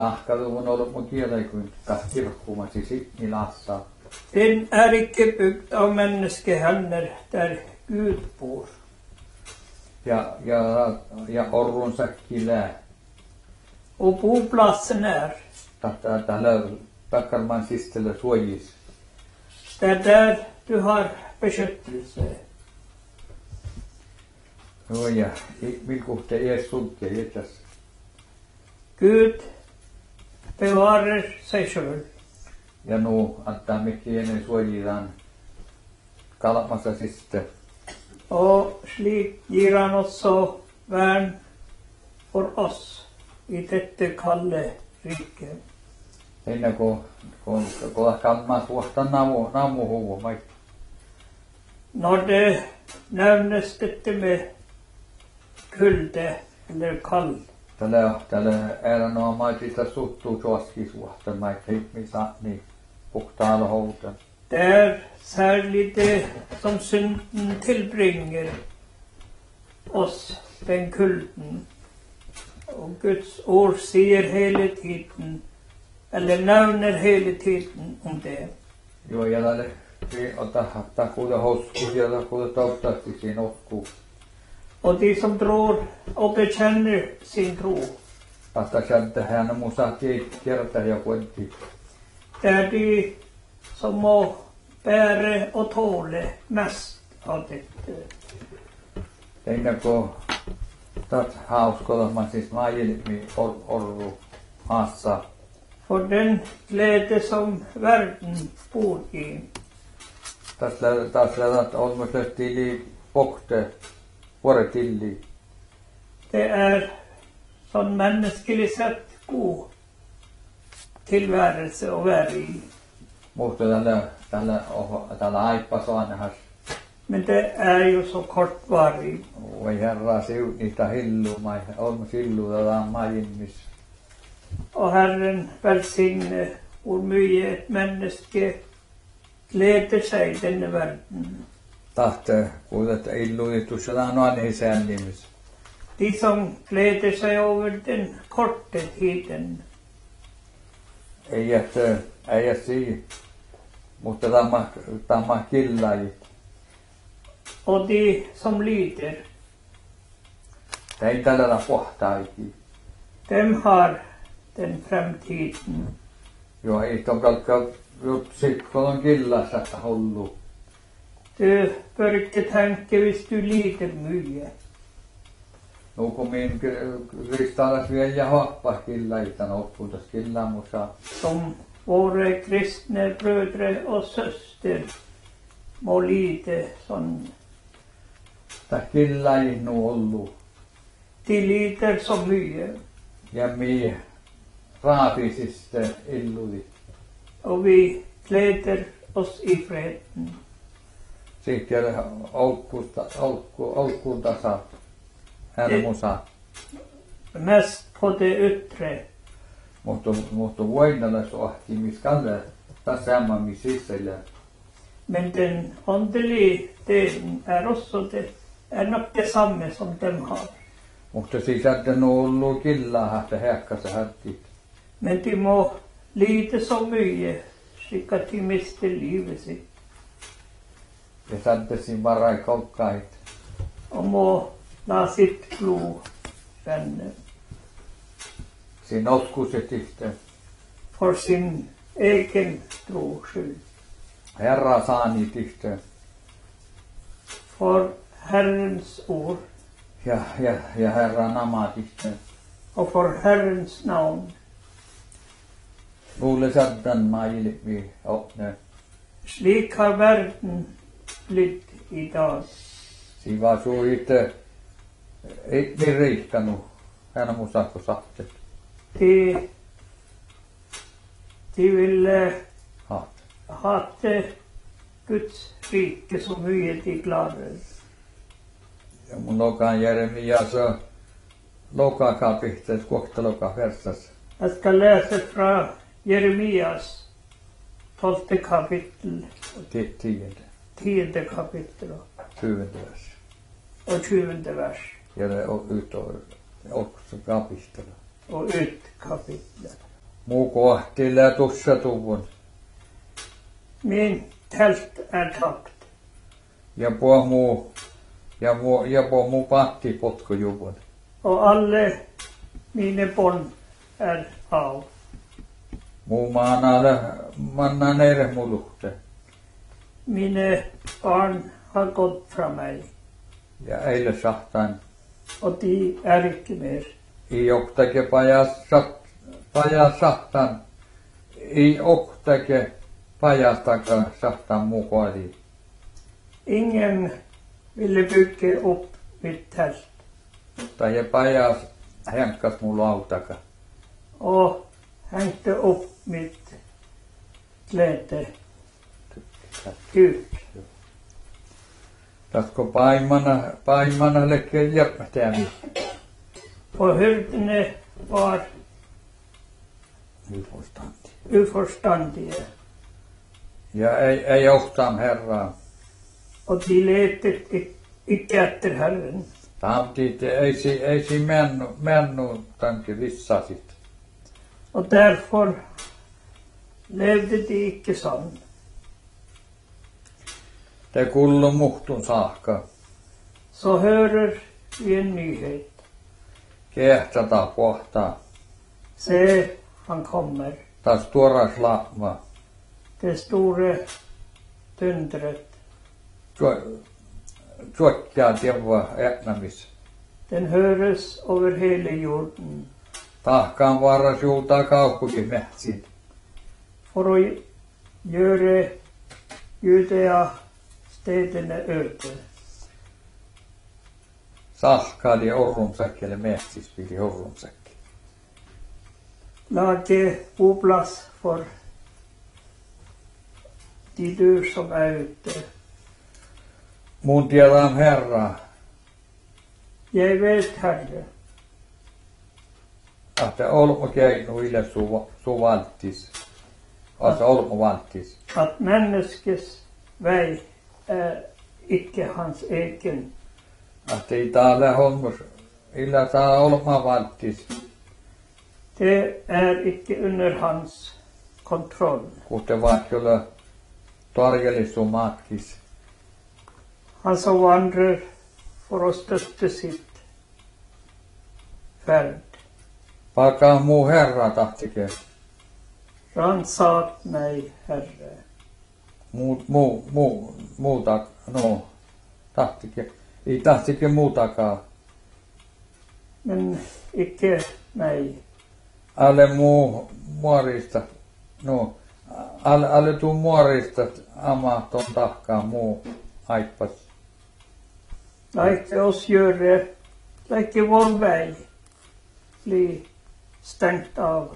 Ahkaluvun ollut mun kielä, kun kirkkumasi sitten lassa. Den är icke byggt av menneskehänder där Gud bor. Ja orrunsa kilää. Och boplatsen är Täällä Pekkarman sistellä suojissa. det är där du har beskyttelse. No ja, vilkuhte ees sulkee jätäs. Gud bevarar sig själv. Ja nu antaa mikki ennen suojitaan kalmassa siste. Och slik ger han också värn för oss i detta kalle rike. Ennen kuin kammaa suosta namu huvu vaikka. När det nämnes detta med kulde eller kall. Tällä ääränomaisista suttuu suoski suosta vaikka missä niin puhtaalla houta. Det är särskilt det som synden tillbringer oss, den kulden. Och Guds ord säger hela tiden, eller nämner hela tiden om det. Joo, ja tälle ottaa kuule hosku ja kuule taustasti siinä osku. Och de som tror och bekänner sin tro. Vasta sieltä hän musa kertaa ja kuinti. Det är de som må bära och tåla mest av detta. Ennen kuin tätä hauskolla siis maailmi orru maassa. För den glädje som världen bor i. Taas lähdät olemme tilli pokte vuoretilli. Det är sån mänskligt sett god tillvärelse att vara i. Mutta tällä aipa saanehas. Men det är ju så kortvarigt. Voi herra siut niitä hillumai, olemme silluudella maailmis. Och Herren välsigne hur mycket ett människa gläder sig i denna världen. Tahte, kuulet illuituksella noin säännimis. De som gläder sig över den korta tiden. Ei si, mutta tämä killai. Och de som lider. Ei tällä pohtaikin. De har den framtiden. Joo, ei tokalka jutsit, kun on killassa, että hullu. Du bör inte tänka hvis du lider mycket. No kun min kristallus vielä ja hoppa killaita, no kuntas killamusa. Som våra kristna bröder och syster må lida sån. Tää killai nu ollu. De lider så mycket. Ja mi raafisista illudi. Och vi gläder oss i freden. Sitten aukkuunta saa. Hän musa. Mest på det yttre. Mutta voidaan sohti, missä kalle tässä ämmämi sisällä. Men den andliga delen är också det, är nog detsamma som de har. Mutta sisältä on ollut killaa, että häkkässä härtit. Men de må lida så mycket, så att de mister livet sitt. Ja sättesin varai kaukkait. Och må la sitt blod ränna. Sin oskuset itse. För sin egen tros skull. Herra saani itse. För Herrens ord. Ja herra namat itse. Och för Herrens namn. Luule sätten mailvi opne. Slik har världen blivit idag. Siinä vaan suu itse ei riittänyt. Hän musakko sahtet. De vill hata Guds rike så mycket de klarar. Ja mun lokaan Jeremias lokakapihteet kohtaloka versas. Jag ska läsa från Jeremias 12 kapitel. 10 kapitel. 20 vers. Och 20 vers. Ja det ut och kapistella. Och ut kapitlet. Muu kohtille tuossa tuvun. Min tält är tapt. Ja puh muu patti potkujuvun. Och alla mina barn är av. Muu manna nere muluhte. Mina barn har gått från mig. Ja eile sahtan. Och de är inte mer. I oktake pajas sahtan. I oktake pajastaka sahtan muu koodi. Ingen ville bygga upp mitt tält. Tai pajas hämkas muu lautaka. Och hängde upp mitt kläde. Gud. Tasko paimana lekke järpätään. Och hyrdarna var oförståndiga. Ja ei ohtaan herraa. Och de letade icke efter Herren. Tamtit ei si mennu tanke vissasit. Och därför levde de icke sån. Te kullu muhtun saakka. Så hörer vi en nyhet. Kehtata pohtaa. Se, han kommer. Tas tuoras laama. Det stora tundret. Tjottaa tievua ätnämis. Den höres över hela jorden. Tahkaan varas juutaa kaukukin mähtsin. För att göra Judea städerna öde. Sahkaali orrumsäkkele mähtsis pili orrumsäkki. Lage boplats för de djur som är ute. Mun tiedän herra, Jag vet, Herre, että olmo keinu ille su valtis. Alltså olmo valtis. att människors väg är icke hans egen. Että ei täällä holmus illa saa olma valtis. Det är icke under hans kontroll. Kuten vaikka tarjelissu matkis. Han som vandrar för att stötta sitt färd. Vaikka muu herra tahtike. Ransak mig, Herre. Muuta, no, tahtike. Ei tahtike muutakaan. Men icke mig. Alle muu muorista, no, alle tuu muorista amaton tahkaa muu aippas. Låt oss göra, låt vår väg bli stängt av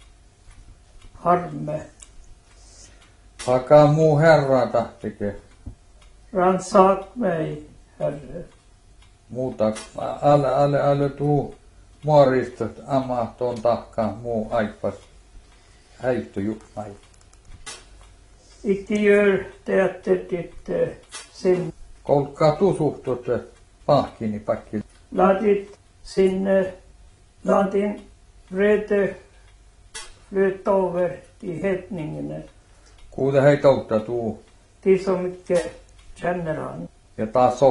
harme. Vaikka muu herra tahtike. Ransak mig, Herre. Muuta, alle tuu muorista amaton tahkaa muu aippas. Häitty jutmai. Icke gör det efter ditt sinne. Kolkaa tuu suhtut pahkini pakki. Låt ditt sinne, låt din vrede flyta över de hedningarna, Kuude hei toutta tuu. de som icke känner han. Ja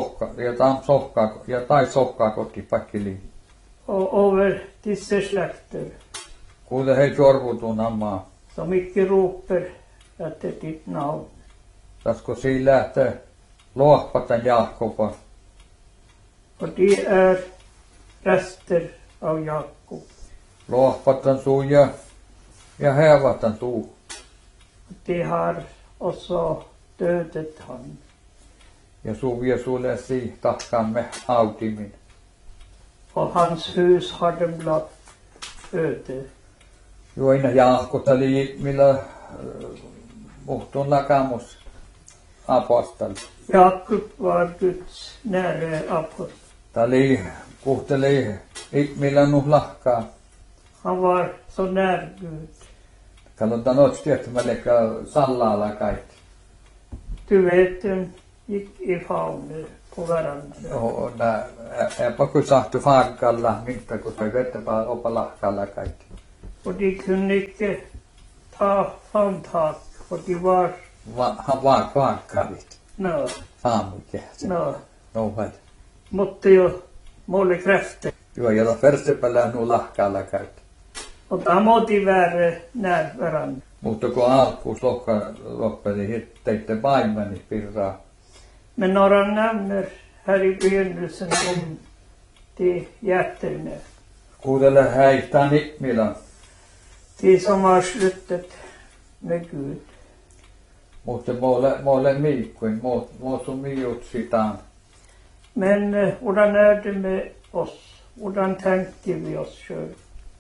tai sohkaa koti pakkiliin. Och över dessa släkter Kuude hei sorvutun ammaa. som icke ropar efter ditt namn. Tasko siin lähtee lohpatan Jaakoba. Och de är rester av Jakob. Lohpatan suu ja hävatan suu. De har också dödat han. Ja suu vie sulle tahkamme autimin. Och hans hus har de lagt öde. Joina Jaakot oli millä muhtun lakamus apostol. Jakob var Guds nära apostel. Tali kuhteli millä nuhlahkaa. Han var så nära Gud. Katsotaan oot tietysti sallalla kaikki. Tyveten gick i favner på varandra. Joo, eipä kun sahtu farkalla, mitä kun se vettepää opa lahkalla kaikki. For de kunne ikke ta favntak, for de var Han vaan kaakkavit. no, Aamukähtä. No vad. måtte jo måle krefter. Joo, ja Fersepälä nu lahkaalla käyt. Og da må de være nær hverandre. Mutta kun alkuus loppeli, teitte paimani pirraa. Men når han nevner her i begynnelsen om de hjertene, Kuuntele häistä Nikmila. de som har sluttet med Gud, Mutta måle miikkuin, må sun miut sitaan. men hvordan er det med oss? Hvordan tenker vi oss sjøl?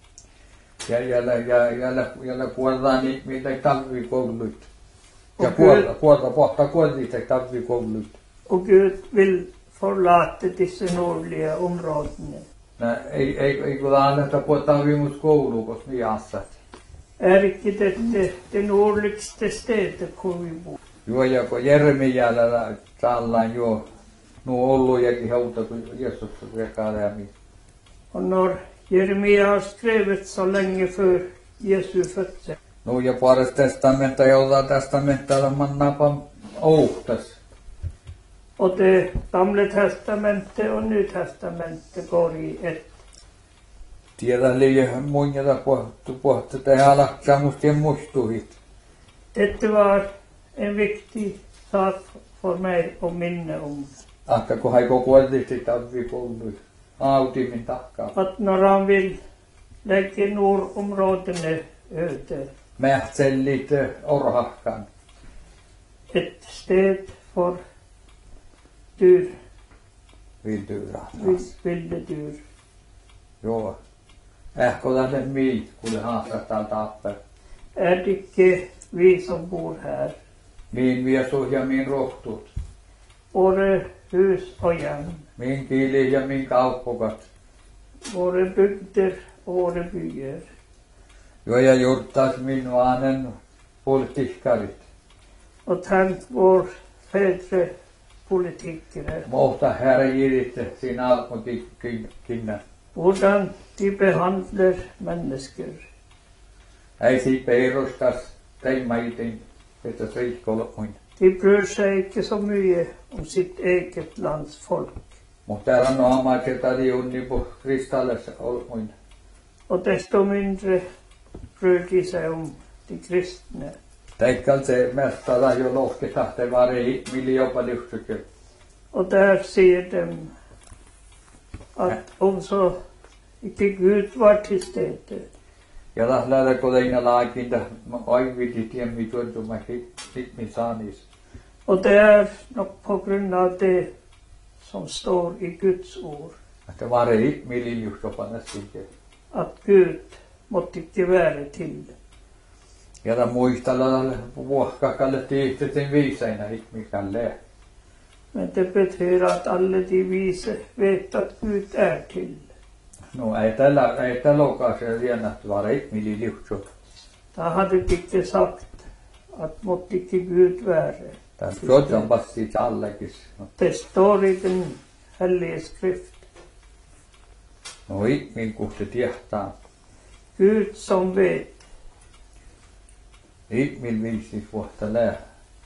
Ja kuollaan Nikmila tarvii koulut. Ja Okay. pohta kuolit tarvii koulut. Og Gud vil forlate disse nordlige områdene. Ei kun anneta på tarvimus koulu, koska niin assat. Er ikke dette det nordligste stedet hvor vi bor? Joo, ja kun Jeremialla tallaan jo, nu ollut jäkin hauta, kun Jeesus rekaa lämmin. Og når Jeremia har skrevet så lenge før Jesu fødsel, No ja puolesta testamenta ja ollaan testamentalla mannapan ouhtas. og det gamle testamentet og Nytestamentet går i ett. Tiedä liian muinjata pohtu tehdä laksaa musta ja muistuhit. Dette var en viktig sak for meg å minne om. Ahta kun haiko kuollit sitä tarvii kouluja. Autimin takkaa. At når han vil legge nordområdene øde, Mähtsellit orhahkan. et sted for dyr, Vildyra. ville dyr, Joo. Ähkö tänne miit, kun ne haastat täältä appe. er det ikke vi som bor her. Min viesuus ja min rohtut. Våre hus og hjem, Min kiili ja min kauppokat. våre bygder og våre byer. Joo, ja juurtaas min vaanen politiikkarit. Og tenk vår fedre politikere, Mohta härjiditte siinä alkukinna. hvordan de behandler mennesker. Ei siitä perustas teimaitin, että riikkolmuin. De bryr seg ikke så mye om sitt eget lands folk. Mutta täällä on amaiset aliunni på kristallessa olmuin. Og desto mindre bryr de seg om de kristne. Teikkal se mestara jo lohketahte vari miljopa lyhtykö. Og der sier de at om så ikke Gud var til stede, Ja lähdä kodeina laakinta aividit ja mituentuma hitmi saanis. og det er nok på grunn av det som står i Guds ord, Että vari miljopa nästinke. at Gud måtte ikke være til. Ja da muistella vuohkakalle tiihtettiin viiseina hitmikalle. Men det betyr at alle de vise vet at Gud er til. No ei tällä lokaisella liennähty vari miljopa. Da hadde de ikke sagt at måtte ikke Gud være. Tän sojan passi allekis. Det står i den hellige skrift. No ihmin kun se tiehtaa. Gud som vet. Ihmin 5 vuotta lää.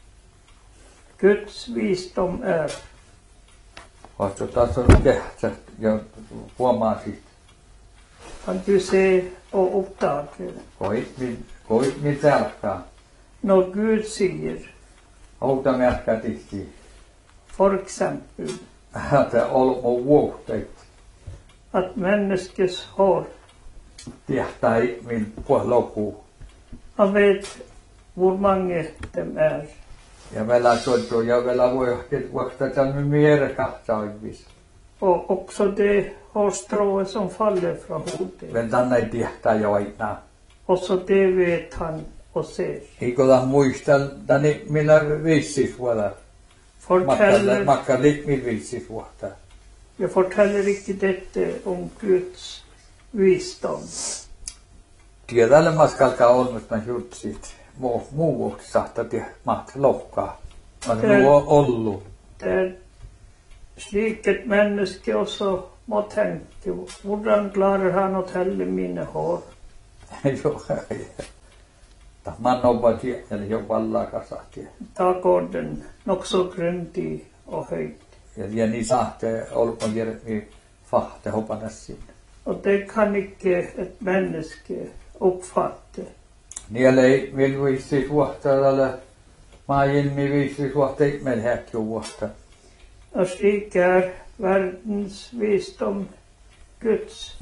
Guds visdom er. Vasta taas on kehtsä ja huomaasit. Kan du se og oppdage Ko ihmin sälkää. når Gud sier, Outa märkää tihti. for eksempel, Että olmo vuohteit. at menneskets hår, Tiehtää ihmin puh lopuu. han vet hvor mange dem er. Ja vielä soittuu ja vielä voi vasta tämän miere kahtsaivvis. Og også det hårstrået som faller fra hodet. Vel tänne ei tiehtää jo aina. Også det vet han og ser. Eikö la muistel tänne millä 5 vuotta. Makka likmin 5 vuotta. Jeg forteller ikke dette om Guds visdom. Tiedälle maskalkaa olmista jutsit. Muu sahta maht lokkaa. On ollut. Det er slik et menneske også må tenke. Hvordan klarer han å telle mine hår? Jo, man jobbar till, eller jobbar alla kasahtia. Tagården också grönti och höjt. Ja niin saatte olkoon järvi fahte hoppanas sinne. Och det kan inte ett människa uppfatta. Niillä ei meillä viisi vuotta tällä maajilmi viisi vuotta ei meillä häkki vuotta. Jos ikär världens visdom, Guds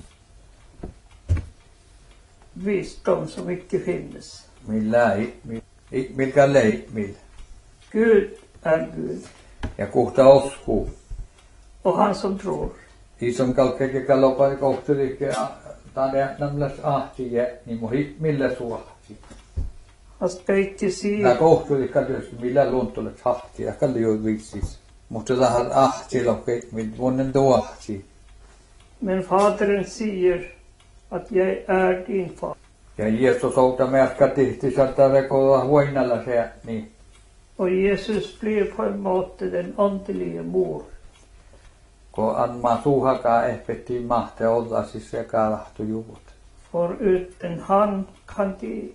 visdom som icke finns. Millä ei, milkä lei, millä. Gud är Gud Ja kohta oskuu. och han som tror. Isom kalkkekin kalopari kohtelikin taneätnämläs ahti ja niin muhi millä suahti. Han ska icke Nää säga kohtelikin tietysti millä luontolet hahti ja kalli jo viisis. Mutta tähän ahti lokki, millä vuonnen tuahti. men Fadern säger att jag är din far. Ja Jeesus outa märkä tihti sieltä rekolla huinalla se, niin. Och Jesus blir på en måte den andliga mor. Kun Anma suuhakaa ehpettiin mahte olla siis se kalahtu juvut. För utan han kan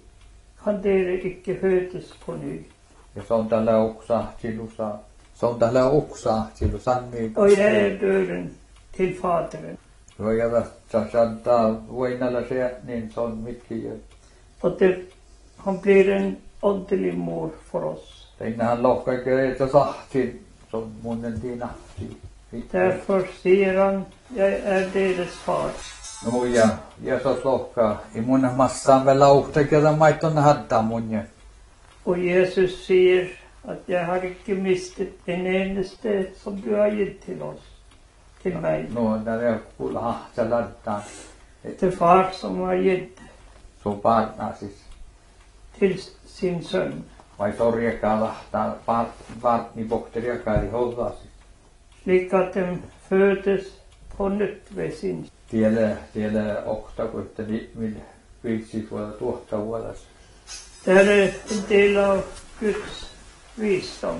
det icke födas på ny. Ja se on tällä oksahtilussa. Se on tällä oksahtilu, sanni. Och jag är dörren till Fadern. Joo, ja tässä saattaa huinalla se, niin se on mitkin. Och han blir en andlig mor för oss. Tänähän lohkaikin että sahti, se on munnen tinahti. Därför säger han, jag är deras far. No ja Jeesus lohkaa. I mun massaan vielä uhtakin, että maiton hadda munne. Och Jesus säger att jag har icke mistat en eneste som du har gett till oss, till mig. No, där är kuulla hahta laddaa. Till far som har gett Se on paatnaa siis. till sin son. Vai sorjekaa lahtaa, paatni bakteriakaa ei hollaa siis. Lika att de födes på nytt vid sin. Tiellä okta, kun että millä viisi vuotta tuotta vuodessa. Det här är en del av Guds visdom.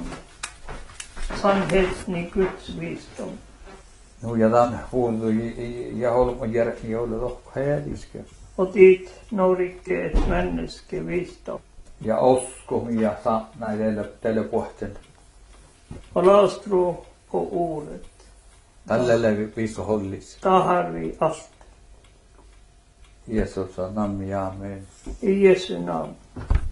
Sannheten i Guds visdom. No ja tämän huoltu ja holmo järki olla lohka hädiske. Och dit når icke ett människa visdom. Ja oskomi ja saatnai tälle pohten. Och låt oss tro på ordet. Tälle viisi hollis. Då har vi allt. Jeesus on nammi, amen. I Jesu namn.